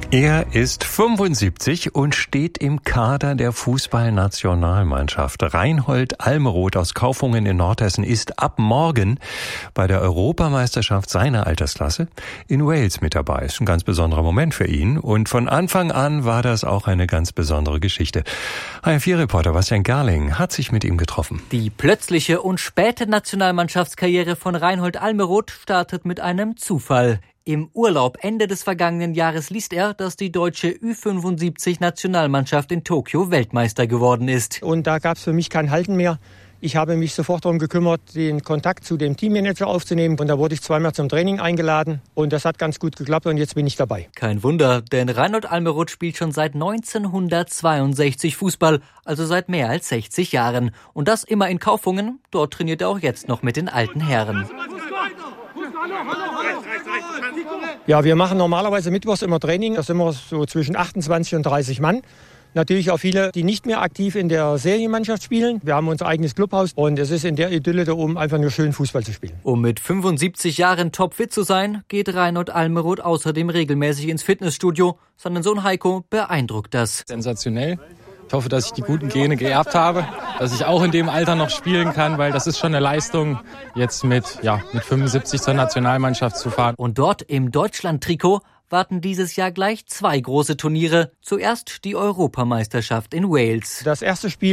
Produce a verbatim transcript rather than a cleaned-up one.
Er ist fünfundsiebzig und steht im Kader der Fußballnationalmannschaft. Reinhold Almeroth aus Kaufungen in Nordhessen ist ab morgen bei der Europameisterschaft seiner Altersklasse in Wales mit dabei. Ist ein ganz besonderer Moment für ihn und von Anfang an war das auch eine ganz besondere Geschichte. H R vier Reporter Bastian Gerling hat sich mit ihm getroffen. Die plötzliche und späte Nationalmannschaftskarriere von Reinhold Almeroth startet mit einem Zufall. Im Urlaub Ende des vergangenen Jahres liest er, dass die deutsche Ü fünfundsiebzig-Nationalmannschaft in Tokio Weltmeister geworden ist. Und da gab es für mich kein Halten mehr. Ich habe mich sofort darum gekümmert, den Kontakt zu dem Teammanager aufzunehmen. Und da wurde ich zweimal zum Training eingeladen. Und das hat ganz gut geklappt und jetzt bin ich dabei. Kein Wunder, denn Reinhold Almeroth spielt schon seit neunzehnhundertzweiundsechzig Fußball, also seit mehr als sechzig Jahren. Und das immer in Kaufungen. Dort trainiert er auch jetzt noch mit den alten Herren. Ja, wir machen normalerweise mittwochs immer Training. Da sind wir so zwischen achtundzwanzig und dreißig Mann. Natürlich auch viele, die nicht mehr aktiv in der Serienmannschaft spielen. Wir haben unser eigenes Clubhaus und es ist in der Idylle da oben einfach nur schön, Fußball zu spielen. Um mit fünfundsiebzig Jahren topfit zu sein, geht Reinhold Almeroth außerdem regelmäßig ins Fitnessstudio. Sein Sohn Heiko beeindruckt das. Sensationell. Ich hoffe, dass ich die guten Gene geerbt habe, dass ich auch in dem Alter noch spielen kann, weil das ist schon eine Leistung, jetzt mit, ja, mit fünfundsiebzig zur Nationalmannschaft zu fahren. Und dort im Deutschland-Trikot warten dieses Jahr gleich zwei große Turniere. Zuerst die Europameisterschaft in Wales. Das erste Spiel